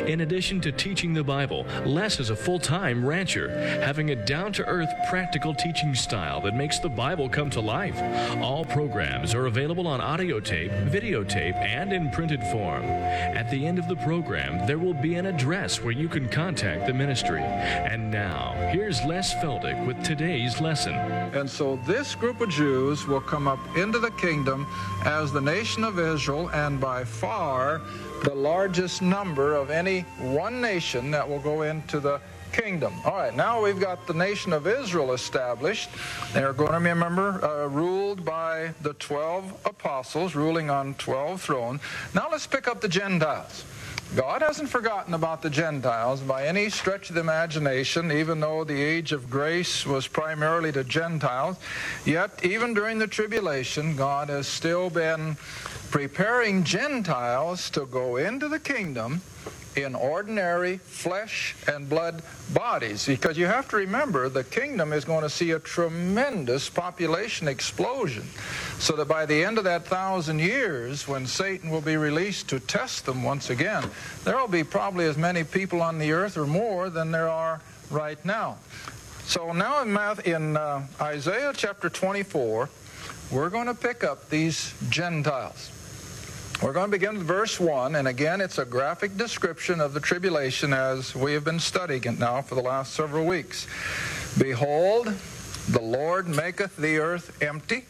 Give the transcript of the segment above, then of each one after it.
In addition to teaching the Bible, Les is a full-time rancher, having a down-to-earth, practical teaching style that makes the Bible come to life. All programs are available on audio tape, videotape, and in printed form. At the end of the program, there will be an address where you can contact the ministry. And now, here's Les Feldick with today's lesson. And so this group of Jews will come up into the kingdom as the nation of Israel, and by far the largest number of any one nation that will go into the kingdom. All right, now we've got the nation of Israel established. They're going to be, remember, ruled by the 12 apostles, ruling on 12 thrones. Now let's pick up the Gentiles. God hasn't forgotten about the Gentiles by any stretch of the imagination, even though the age of grace was primarily to Gentiles. Yet, even during the tribulation, God has still been preparing Gentiles to go into the kingdom in ordinary flesh and blood bodies. Because you have to remember, the kingdom is going to see a tremendous population explosion. So that by the end of that 1,000 years, when Satan will be released to test them once again, there will be probably as many people on the earth or more than there are right now. So now in Isaiah chapter 24, we're going to pick up these Gentiles. We're going to begin with verse 1, and again, it's a graphic description of the tribulation as we have been studying it now for the last several weeks. Behold, the Lord maketh the earth empty,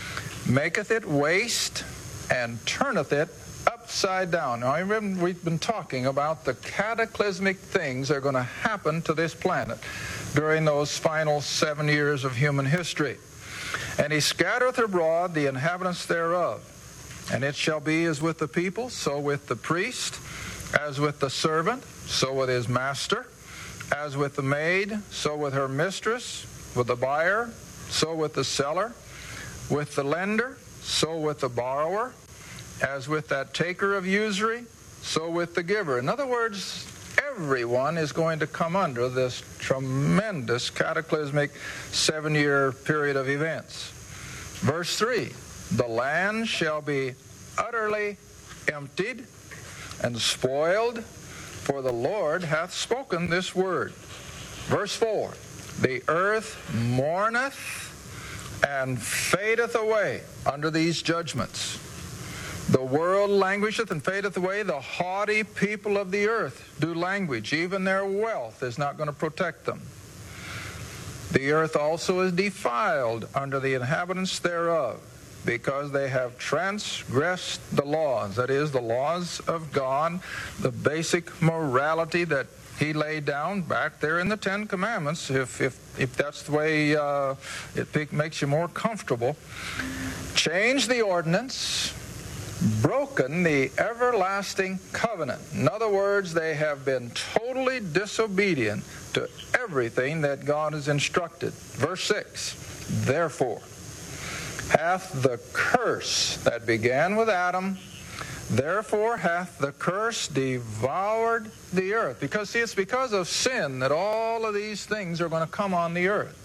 maketh it waste, and turneth it upside down. Now, we've been talking about the cataclysmic things that are going to happen to this planet during those final 7 years of human history. And he scattereth abroad the inhabitants thereof. And it shall be as with the people, so with the priest, as with the servant, so with his master, as with the maid, so with her mistress, with the buyer, so with the seller, with the lender, so with the borrower, as with that taker of usury, so with the giver. In other words, everyone is going to come under this tremendous cataclysmic 7-year period of events. Verse 3. The land shall be utterly emptied and spoiled, for the Lord hath spoken this word. Verse 4, the earth mourneth and fadeth away under these judgments. The world languisheth and fadeth away. The haughty people of the earth do languish. Even their wealth is not going to protect them. The earth also is defiled under the inhabitants thereof, because they have transgressed the laws, that is, the laws of God, the basic morality that he laid down back there in the Ten Commandments, if that's the way it makes you more comfortable. Changed the ordinance, broken the everlasting covenant. In other words, they have been totally disobedient to everything that God has instructed. Verse 6, therefore hath the curse that began with Adam, therefore hath the curse devoured the earth. Because, see, it's because of sin that all of these things are going to come on the earth.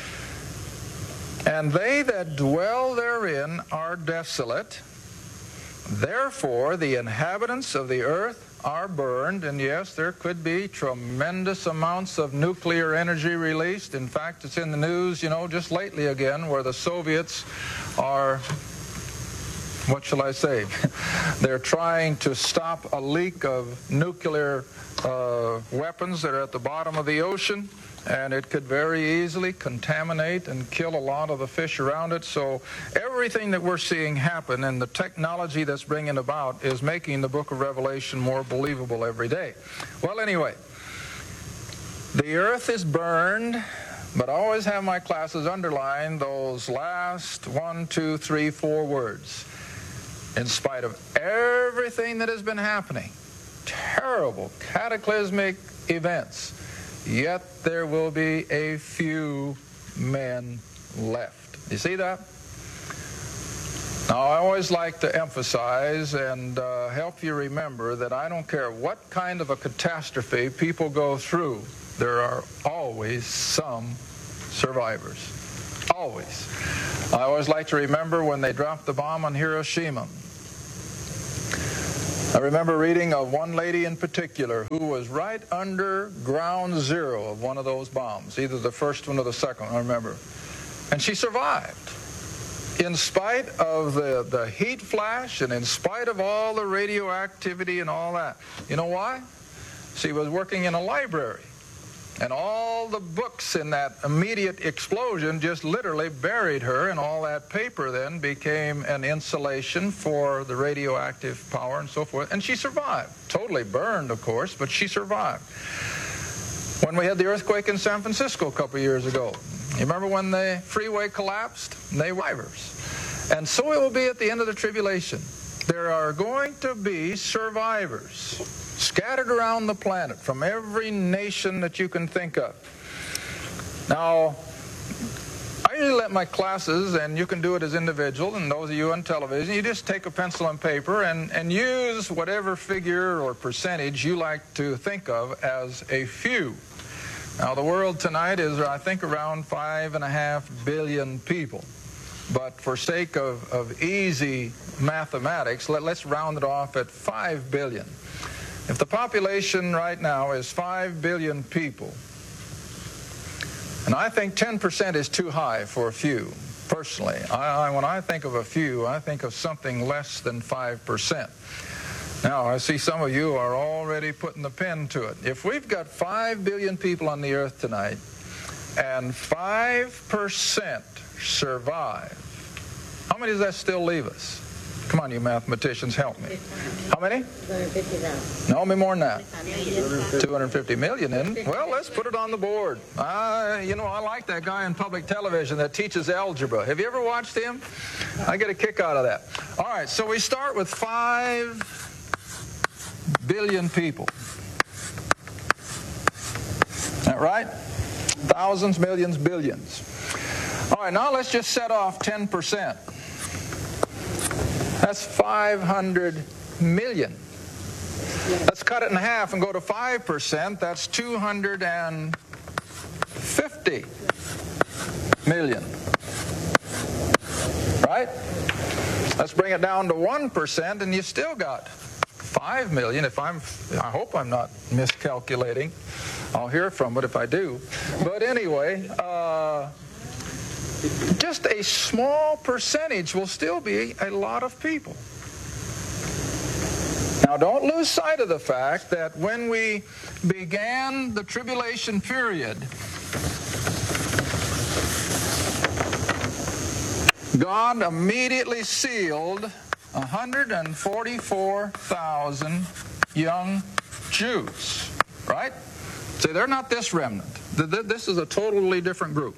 And they that dwell therein are desolate. Therefore the inhabitants of the earth are burned. And yes, there could be tremendous amounts of nuclear energy released. In fact, it's in the news, just lately again, where the Soviets are, what shall I say? They're trying to stop a leak of nuclear weapons that are at the bottom of the ocean. And it could very easily contaminate and kill a lot of the fish around it. So everything that we're seeing happen and the technology that's bringing about is making the book of Revelation more believable every day. Well, anyway, the earth is burned, but I always have my classes underline those last 1, 2, 3, 4 words. In spite of everything that has been happening, terrible, cataclysmic events, yet there will be a few men left. You see that? Now, I always like to emphasize and help you remember that I don't care what kind of a catastrophe people go through, there are always some survivors. Always. I always like to remember when they dropped the bomb on Hiroshima. I remember reading of one lady in particular who was right under ground zero of one of those bombs, either the first one or the second one, I remember. And she survived. In spite of the heat flash and in spite of all the radioactivity and all that. You know why? She was working in a library. And all the books in that immediate explosion just literally buried her, and all that paper then became an insulation for the radioactive power and so forth. And she survived. Totally burned, of course, but she survived. When we had the earthquake in San Francisco a couple years ago, you remember when the freeway collapsed? They were survivors. And so it will be at the end of the tribulation. There are going to be survivors scattered around the planet from every nation that you can think of. Now, I usually let my classes, and you can do it as individual, and those of you on television, you just take a pencil and paper and use whatever figure or percentage you like to think of as a few. Now, the world tonight is, I think, around 5.5 billion people. But for sake of easy mathematics, let's round it off at 5 billion. If the population right now is 5 billion people, and I think 10% is too high for a few, personally. When I think of a few, I think of something less than 5%. Now, I see some of you are already putting the pen to it. If we've got 5 billion people on the earth tonight, and 5% survive, how many does that still leave us? Come on, you mathematicians, help me. How many? 250,000. No, more than that. 250 million, isn't it? Well, let's put it on the board. You know, I like that guy on public television that teaches algebra. Have you ever watched him? I get a kick out of that. All right, so we start with 5 billion people. Is that right? Thousands, millions, billions. All right, now let's just set off 10%. That's 500 million. Let's cut it in half and go to 5%. That's 250 million. Right? Let's bring it down to 1%, and you still got 5 million. I hope I'm not miscalculating. I'll hear from it if I do. But anyway, just a small percentage will still be a lot of people. Now, don't lose sight of the fact that when we began the tribulation period, God immediately sealed 144,000 young Jews, right? See, they're not this remnant. This is a totally different group.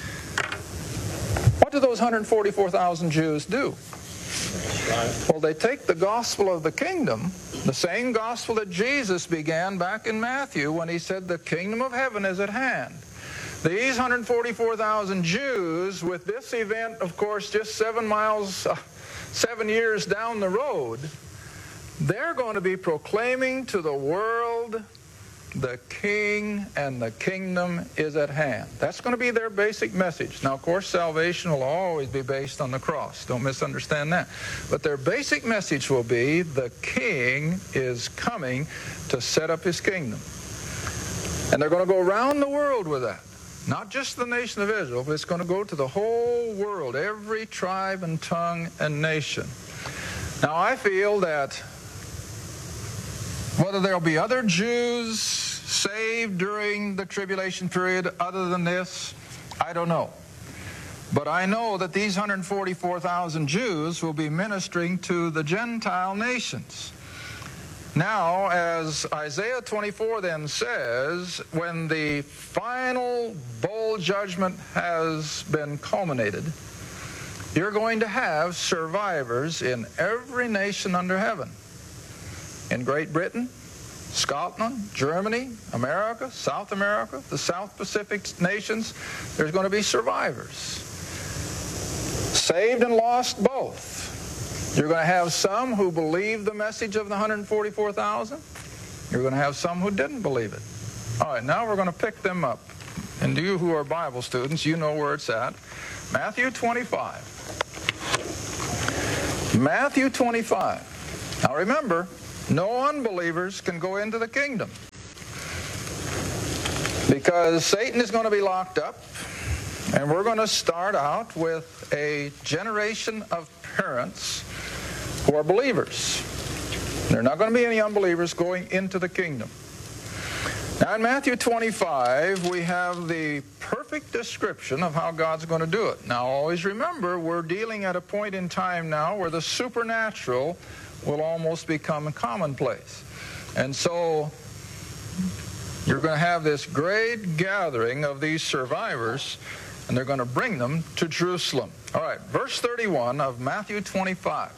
What do those 144,000 Jews do? Well, they take the gospel of the kingdom, the same gospel that Jesus began back in Matthew when he said the kingdom of heaven is at hand. These 144,000 Jews, with this event, of course, just 7 years down the road, they're going to be proclaiming to the world the king and the kingdom is at hand. That's going to be their basic message. Now, of course, salvation will always be based on the cross. Don't misunderstand that. But their basic message will be the king is coming to set up his kingdom. And they're going to go around the world with that. Not just the nation of Israel, but it's going to go to the whole world, every tribe and tongue and nation. Now, I feel that whether there'll be other Jews saved during the tribulation period other than this, I don't know. But I know that these 144,000 Jews will be ministering to the Gentile nations. Now, as Isaiah 24 then says, when the final bowl judgment has been culminated, you're going to have survivors in every nation under heaven. In Great Britain, Scotland, Germany, America, South America, the South Pacific nations, there's going to be survivors. Saved and lost both. You're going to have some who believe the message of the 144,000. You're going to have some who didn't believe it. All right, now we're going to pick them up. And you who are Bible students, you know where it's at. Matthew 25. Matthew 25. Now remember, No unbelievers can go into the kingdom, because Satan is going to be locked up, and we're going to start out with a generation of parents who are believers. There are not going to be any unbelievers going into the kingdom. Now in Matthew 25, we have the perfect description of how God's going to do it. Now always remember, we're dealing at a point in time now where the supernatural will almost become commonplace. And so you're going to have this great gathering of these survivors, and they're going to bring them to Jerusalem. All right, verse 31 of Matthew 25.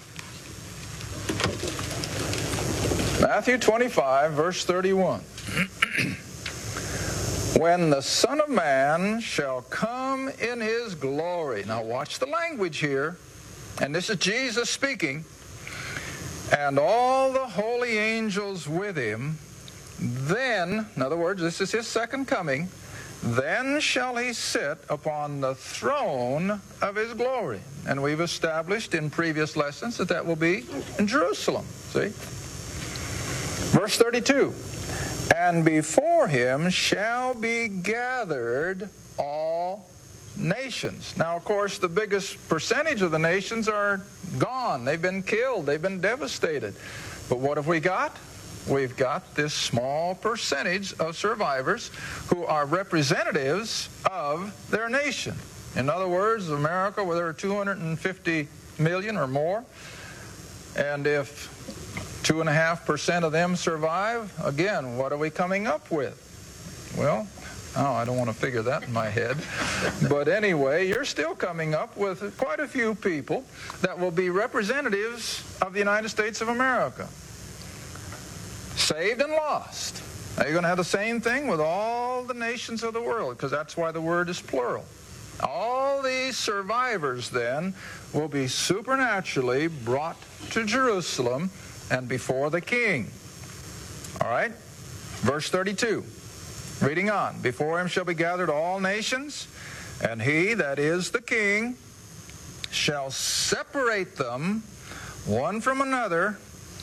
Matthew 25, verse 31. When the Son of Man shall come in his glory. Now watch the language here. And this is Jesus speaking. And all the holy angels with him. Then, in other words, this is his second coming. Then shall he sit upon the throne of his glory. And we've established in previous lessons that that will be in Jerusalem. See? Verse 32. And before him shall be gathered all nations. Now, of course, the biggest percentage of the nations are gone. They've been killed. They've been devastated. But what have we got? We've got this small percentage of survivors who are representatives of their nation. In other words, America, where there are 250 million or more, and if 2.5% of them survive, again, what are we coming up with? Well, I don't want to figure that in my head. But anyway, you're still coming up with quite a few people that will be representatives of the United States of America. Saved and lost. Now you're going to have the same thing with all the nations of the world, because that's why the word is plural. All these survivors then will be supernaturally brought to Jerusalem and before the king. All right? Verse 32. Reading on. Before him shall be gathered all nations, and he, that is the king, shall separate them one from another,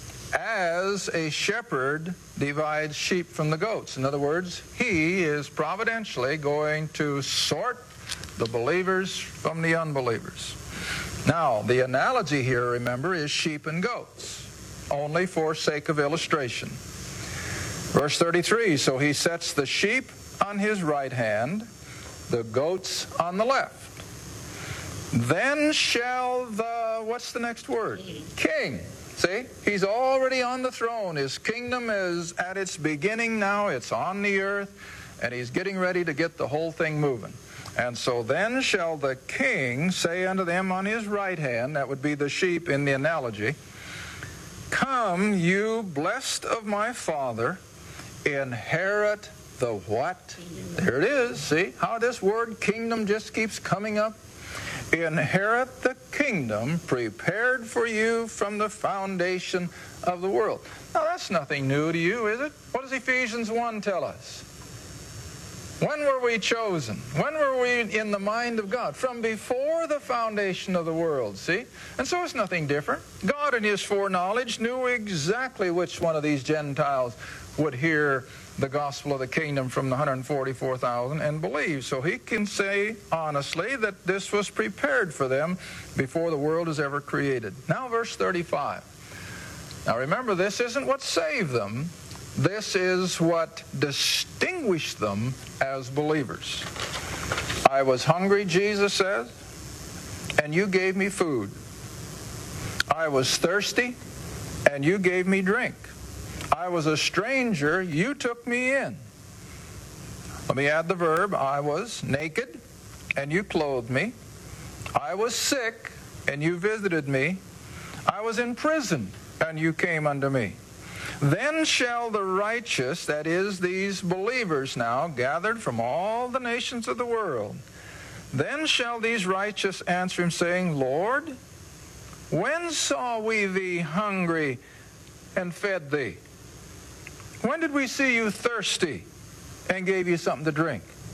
as a shepherd divides sheep from the goats. In other words, he is providentially going to sort the believers from the unbelievers. Now, the analogy here, remember, is sheep and goats, only for sake of illustration. Verse 33, so he sets the sheep on his right hand, the goats on the left. Then shall the, what's the next word? King. See, he's already on the throne. His kingdom is at its beginning now. It's on the earth, and he's getting ready to get the whole thing moving. And so then shall the king say unto them on his right hand, that would be the sheep in the analogy, come, you blessed of my Father, inherit the what? There it is. See how this word kingdom just keeps coming up? Inherit the kingdom prepared for you from the foundation of the world. Now that's nothing new to you, is it? What does Ephesians 1 tell us? When were we chosen? When were we in the mind of God? From before the foundation of the world, see? And so it's nothing different. God in his foreknowledge knew exactly which one of these Gentiles would hear the gospel of the kingdom from the 144,000 and believe. So he can say honestly that this was prepared for them before the world is ever created. Now verse 35. Now remember, this isn't what saved them. This is what distinguished them as believers. I was hungry, Jesus says, and you gave me food. I was thirsty, and you gave me drink. I was a stranger, you took me in. Let me add the verb, I was naked, and you clothed me. I was sick, and you visited me. I was in prison, and you came unto me. Then shall the righteous, that is, these believers now, gathered from all the nations of the world, then shall these righteous answer him, saying, Lord, when saw we thee hungry and fed thee? When did we see you thirsty and gave you something to drink?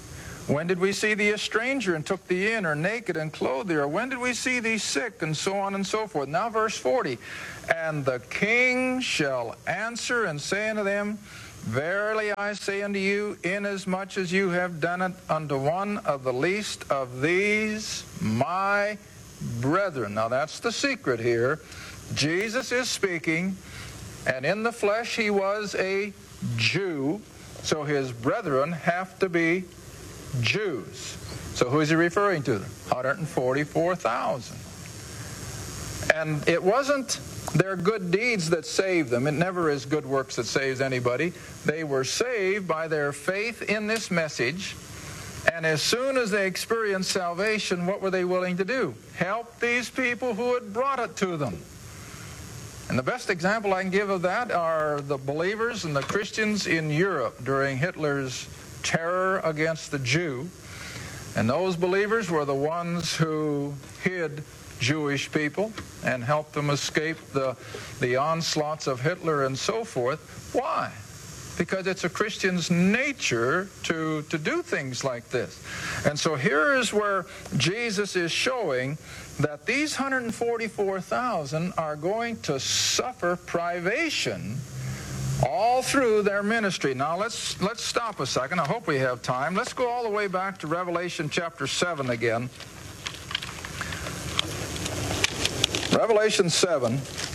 When did we see thee a stranger and took thee in, or naked and clothed thee? Or when did we see thee sick, and so on and so forth? Now verse 40, and the king shall answer and say unto them, Verily I say unto you, inasmuch as you have done it unto one of the least of these my brethren. Now that's the secret here. Jesus is speaking, and in the flesh he was a Jew, so his brethren have to be Jews. So who is he referring to? 144,000. And it wasn't their good deeds that saved them. It never is good works that saves anybody. They were saved by their faith in this message. And as soon as they experienced salvation, what were they willing to do? Help these people who had brought it to them. And the best example I can give of that are the believers and the Christians in Europe during Hitler's terror against the Jew. And those believers were the ones who hid Jewish people and helped them escape the onslaughts of Hitler and so forth. Why? Because it's a Christian's nature to do things like this. And so here is where Jesus is showing that these 144,000 are going to suffer privation all through their ministry. Now let's stop a second. I hope we have time. Let's go all the way back to Revelation chapter 7 again. Revelation 7.